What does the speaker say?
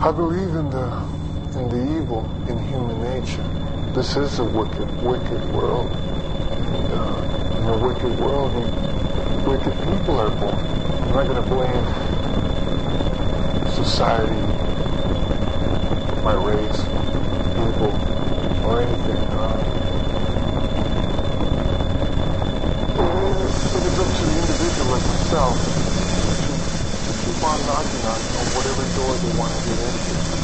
I believe in the evil in human nature. This is a wicked, wicked world. And in a wicked world, wicked people are born. I'm not going to blame society, my race, people, or anything. It is up to the individual like myself to keep on knocking on whatever door they want to get into.